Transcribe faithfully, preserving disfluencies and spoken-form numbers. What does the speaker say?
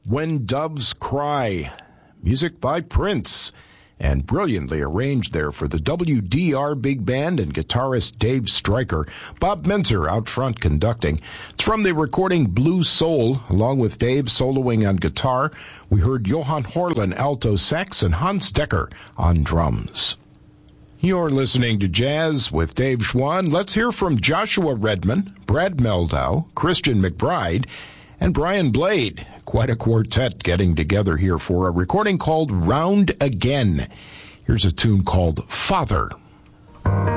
When Doves Cry, music by Prince, and brilliantly arranged there for the W D R Big Band and guitarist Dave Stryker. Bob Menzer out front conducting. It's from the recording Blue Soul, along with Dave soloing on guitar. We heard Johan Horlin alto sax and Hans Decker on drums. You're listening to Jazz with Dave Schwann. Let's hear from Joshua Redman, Brad Meldau, Christian McBride, and Brian Blade. Quite a quartet getting together here for a recording called Round Again. Here's a tune called Father.